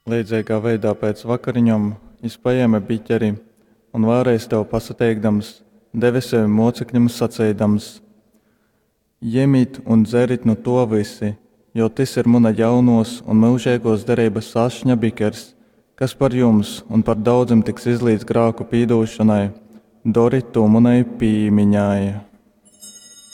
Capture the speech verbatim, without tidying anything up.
Līdzīgā veidā pēc vakariņām viņš paēma biķeri un vēlreiz tev pasateikdams, deva sevi mocekļiem sacīdams: Ņemiet un dzerit no to visi, jo tas ir mana jaunos un mūžīgos derības ašņa bikers, kas par jums un par daudziem tiks izlīdz grāku pīdūšanai, dori to manai pīmiņai.